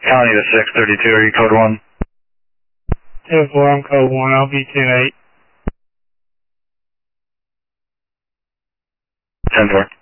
County to 632, are you code 1? 10-4, I'm code 1, I'll be 10-8. 10-4.